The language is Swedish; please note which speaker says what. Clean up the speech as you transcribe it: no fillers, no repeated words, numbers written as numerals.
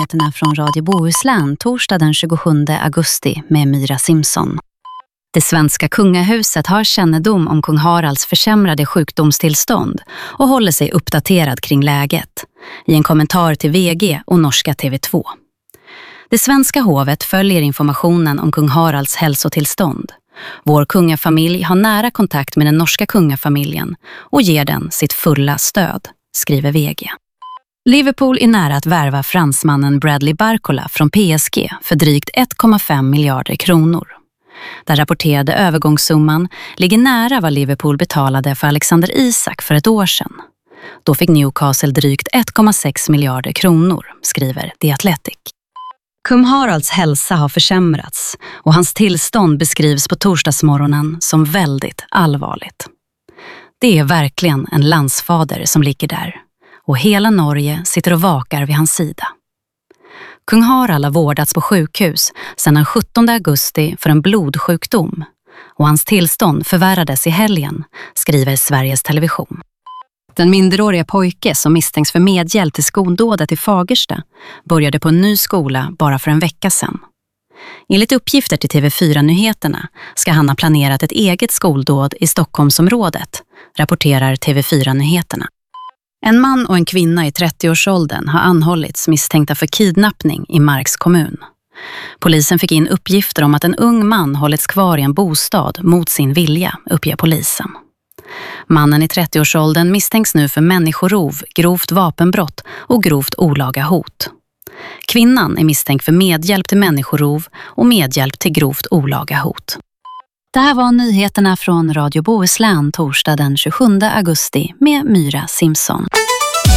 Speaker 1: nyheterna från Radio Bohuslän torsdag den 27 augusti med Myra Simpson. Det svenska kungahuset har kännedom om kung Haralds försämrade sjukdomstillstånd och håller sig uppdaterad kring läget, i en kommentar till VG och norska TV2. Det svenska hovet följer informationen om kung Haralds hälsotillstånd. Vår kungafamilj har nära kontakt med den norska kungafamiljen och ger den sitt fulla stöd, skriver VG. Liverpool är nära att värva fransmannen Bradley Barcola från PSG för drygt 1,5 miljarder kronor. Den rapporterade övergångssumman ligger nära vad Liverpool betalade för Alexander Isak för ett år sedan. Då fick Newcastle drygt 1,6 miljarder kronor, skriver The Athletic. Kung Haralds hälsa har försämrats och hans tillstånd beskrivs på torsdagsmorgonen som väldigt allvarligt. Det är verkligen en landsfader som ligger där och hela Norge sitter och vakar vid hans sida. Kung Harald har vårdats på sjukhus sedan den 17 augusti för en blodsjukdom och hans tillstånd förvärrades i helgen, skriver Sveriges Television. Den minderåriga pojke som misstänks för medhjälp till skoldådet i Fagersta började på en ny skola bara för en vecka sedan. Enligt uppgifter till TV4-nyheterna ska han ha planerat ett eget skoldåd i Stockholmsområdet, rapporterar TV4-nyheterna. En man och en kvinna i 30-årsåldern har anhållits misstänkta för kidnappning i Marks kommun. Polisen fick in uppgifter om att en ung man hållits kvar i en bostad mot sin vilja, uppger polisen. Mannen i 30-årsåldern misstänks nu för människorov, grovt vapenbrott och grovt olaga hot. Kvinnan är misstänkt för medhjälp till människorov och medhjälp till grovt olaga hot. Det här var nyheterna från Radio Bohuslän torsdag den 27 augusti med Myra Simpson.